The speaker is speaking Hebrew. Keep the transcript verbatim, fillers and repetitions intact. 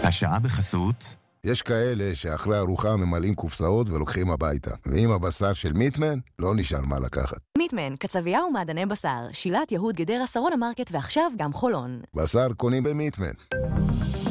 השעה בחסות. יש כאלה שאחרי ארוחה ממלאים קופסאות ולוקחים הביתה. ועם הבשר של מיטמן, לא נשאר מה לקחת. מיטמן, קצבייה ומעדני בשר. שילת יהוד גדרה, שרונה מרקט ועכשיו גם חולון. בשר קונים במיטמן.